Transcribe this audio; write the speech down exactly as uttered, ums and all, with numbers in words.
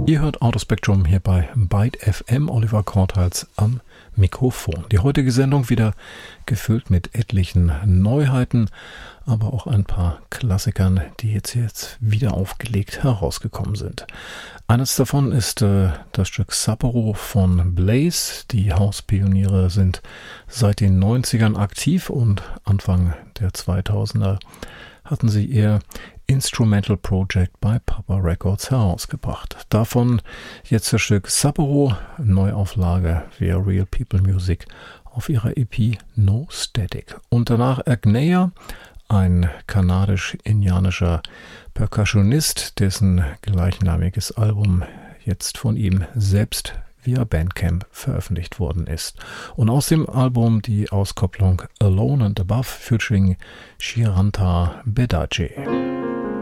Ihr hört Autospektrum hier bei Byte F M, Oliver Korthals am Mikrofon. Die heutige Sendung wieder gefüllt mit etlichen Neuheiten, aber auch ein paar Klassikern, die jetzt, jetzt wieder aufgelegt herausgekommen sind. Eines davon ist äh, das Stück Sapporo von Blaze. Die Hauspioniere sind seit den neunzigern aktiv und Anfang der zweitausender hatten sie ihr Instrumental Project bei Papa Records herausgebracht. Davon jetzt das Stück Sapporo, Neuauflage via Real People Music auf ihrer E P No Static. Und danach Agneya, ein kanadisch-indianischer Percussionist, dessen gleichnamiges Album jetzt von ihm selbst via Bandcamp veröffentlicht worden ist. Und aus dem Album die Auskopplung Alone and Above featuring Shiranta Bedache.